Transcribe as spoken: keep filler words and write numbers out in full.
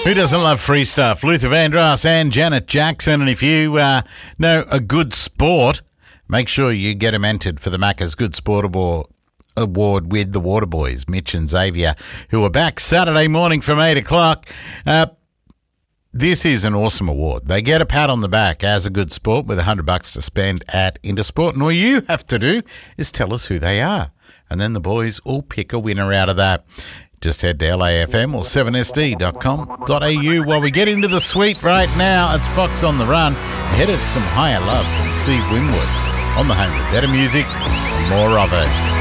Who doesn't love free stuff? Luther Vandross and Janet Jackson. And if you uh, know a good sport, make sure you get them entered for the Macca's Good Sport Award. Award with the Waterboys, Mitch and Xavier, who are back Saturday morning from eight o'clock. Uh, this is an awesome award. They get a pat on the back as a good sport with one hundred bucks to spend at Intersport. And all you have to do is tell us who they are. And then the boys will pick a winner out of that. Just head to L A F M or seven S D dot com dot A U while we get into the suite right now. It's Fox on the Run, ahead of some Higher Love from Steve Winwood on the home with better music and more of it.